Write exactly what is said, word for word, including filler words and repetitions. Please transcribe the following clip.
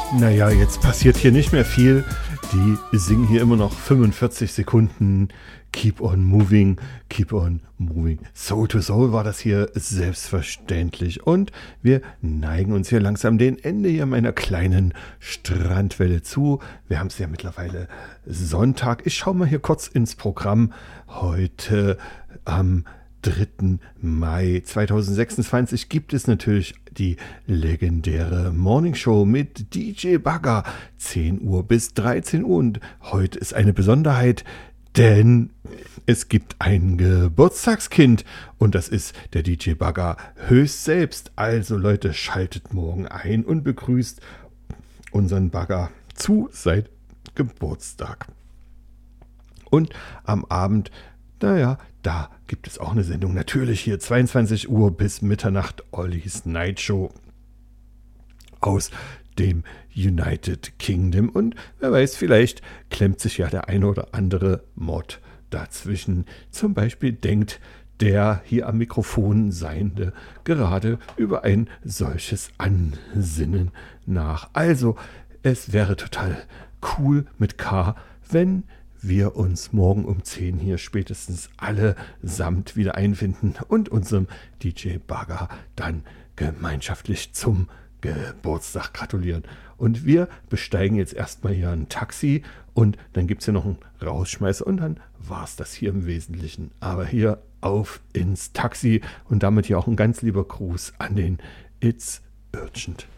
Naja, jetzt passiert hier nicht mehr viel. Die singen hier immer noch fünfundvierzig Sekunden. Keep on moving, keep on moving. Soul to Soul war das hier selbstverständlich. Und wir neigen uns hier langsam dem Ende hier meiner kleinen Strandwelle zu. Wir haben es ja mittlerweile Sonntag. Ich schaue mal hier kurz ins Programm. Heute am dritten Mai zweitausendsechsundzwanzig gibt es natürlich die legendäre Morning Show mit D J Bagger, zehn Uhr bis dreizehn Uhr. Und heute ist eine Besonderheit, denn es gibt ein Geburtstagskind und das ist der D J Bagger höchst selbst. Also Leute, schaltet morgen ein und begrüßt unseren Bagger zu seinem Geburtstag. Und am Abend, naja, da gibt es auch eine Sendung. Natürlich hier zweiundzwanzig Uhr bis Mitternacht Ollies Night Show aus dem United Kingdom. Und wer weiß, vielleicht klemmt sich ja der eine oder andere Mod dazwischen. Zum Beispiel denkt der hier am Mikrofon Seiende gerade über ein solches Ansinnen nach. Also, es wäre total cool mit K, wenn wir uns morgen um zehn hier spätestens allesamt wieder einfinden und unserem D J Bagger dann gemeinschaftlich zum Geburtstag gratulieren. Und wir besteigen jetzt erstmal hier ein Taxi und dann gibt es hier noch einen Rausschmeißer und dann war es das hier im Wesentlichen. Aber hier auf ins Taxi und damit hier auch ein ganz lieber Gruß an den It's Urgent